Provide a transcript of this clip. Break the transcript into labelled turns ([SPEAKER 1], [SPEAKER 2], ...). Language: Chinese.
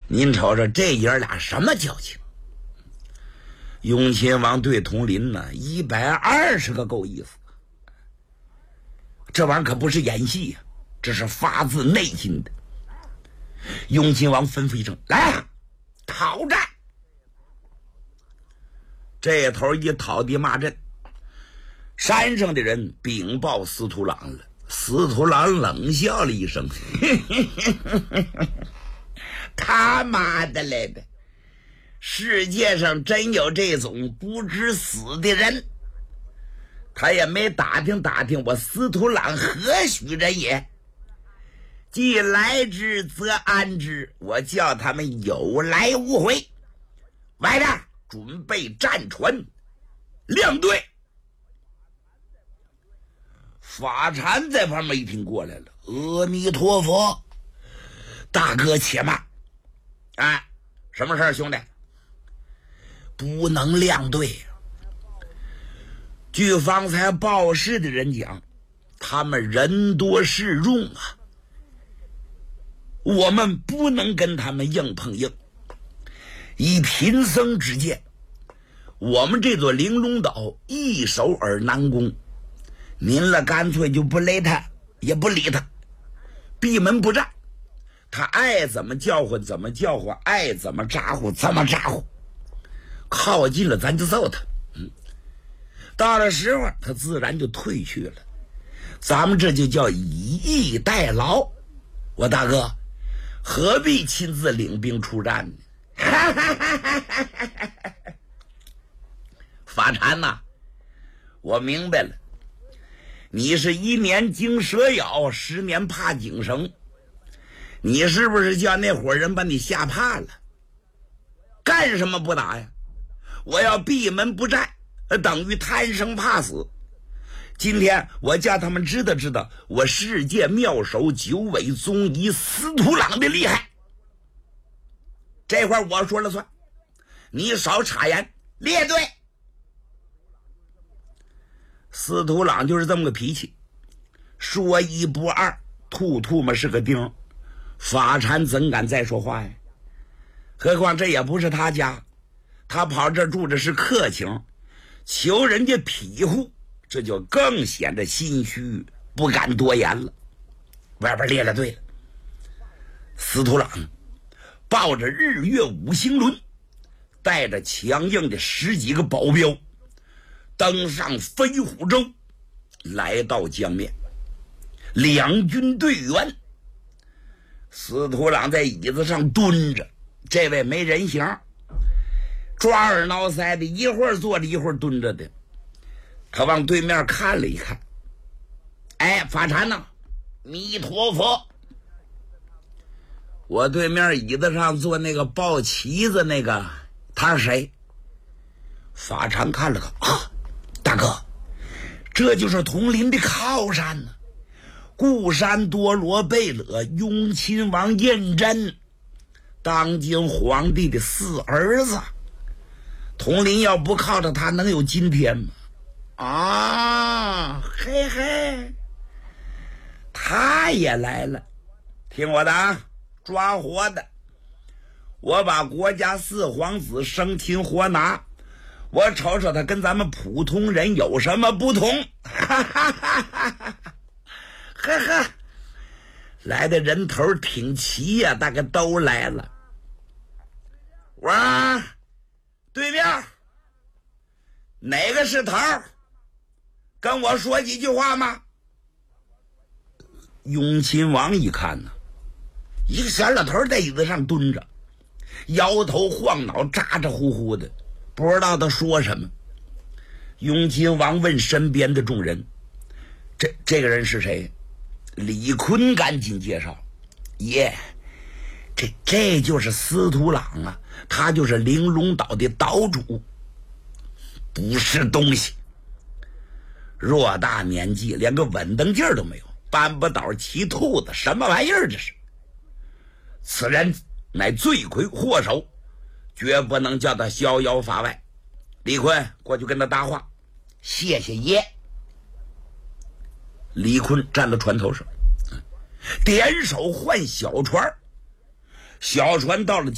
[SPEAKER 1] 您瞅瞅这爷俩什么交情？雍亲王对佟林呢120个够意思，这玩意儿可不是演戏呀，这是发自内心的。雍亲王吩咐一声：“来啊，讨战！”这头一讨地骂阵，山上的人禀报司徒郎了。司徒郎冷笑了一声：“他妈的来的！世界上真有这种不知死的人？他也没打听打听我司徒郎何许人也。既来之则安之，我叫他们有来无回。外边准备战船，亮队。”法禅在旁边一听过来了：“阿弥陀佛，大哥且慢。哎，什么事儿，兄弟？不能亮队。据方才报事的人讲，他们人多势众啊，我们不能跟他们硬碰硬。以贫僧之见，我们这座玲珑岛易守而难攻。您了干脆就不勒他，也不理他，闭门不战。他爱怎么叫唤怎么叫唤，爱怎么咋呼怎么咋呼。靠近了咱就揍他，到了时候他自然就退去了。咱们这就叫以逸待劳。我大哥何必亲自领兵出战呢？法禅呐，我明白了，你是1年惊蛇咬，10年怕井绳。你是不是叫那伙人把你吓怕了？干什么不打呀？我要闭门不战，等于贪生怕死。今天我叫他们知道我世界妙手九尾宗医司徒郎的厉害。这块我说了算，你少插言，列队。司徒郎就是这么个脾气，说一不二，吐唾沫是个钉。法禅怎敢再说话呀？何况这也不是他家，他跑这住着是客情，求人家庇护，这就更显得心虚，不敢多言了。外边列了队了，司徒郎抱着日月5星轮，带着强硬的10几个保镖，登上飞虎洲，来到江面。两军队员，司徒郎在椅子上蹲着，这位没人形，抓耳挠腮的，一会儿坐着一会儿蹲着的。他往对面看了一看，哎，法禅呢？弥陀佛！我对面椅子上坐那个抱旗子那个，他是谁？法禅看了看，啊，大哥，这就是佟林的靠山呢。固山多罗贝勒雍亲王胤禛，当今皇帝的4儿子。佟林要不靠着他，能有今天吗？啊，嘿嘿，他也来了。听我的啊，抓活的。我把国家4皇子生擒活拿，我瞅瞅他跟咱们普通人有什么不同。哈哈哈哈哈！呵呵，来的人头挺齐呀，大概都来了。我对面哪个是头？跟我说几句话吗？雍亲王一看呢，一个小老头在椅子上蹲着，摇头晃脑，咋咋呼呼的，不知道他说什么。雍亲王问身边的众人：“这个人是谁？”李坤赶紧介绍：“爷，这就是司徒郎啊，他就是玲珑岛的岛主。不是东西，偌大年纪连个稳当劲儿都没有，搬不倒骑兔子，什么玩意儿这是？此人乃罪魁祸首，绝不能叫他逍遥法外。李坤，过去跟他搭话。谢谢爷。”李坤站到船头上，点手换小船，小船到了